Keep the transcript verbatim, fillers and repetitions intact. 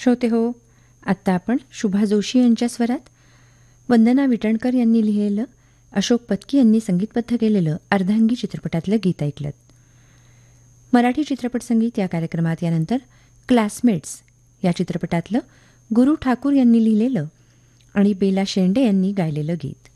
श्रोते हो, आत्ता आपण शुभा जोशी यांच्या स्वरात वंदना विटणकर यांनी लिहिलेलं, अशोक पत्की यांनी संगीतबद्ध केलेलं अर्धांगी चित्रपटातलं गीत ऐकलं. मराठी चित्रपट संगीत या कार्यक्रमात यानंतर क्लासमेट्स या चित्रपटातलं गुरु ठाकूर यांनी लिहिलेलं आणि बेला शेंडे यांनी गायलेलं गीत.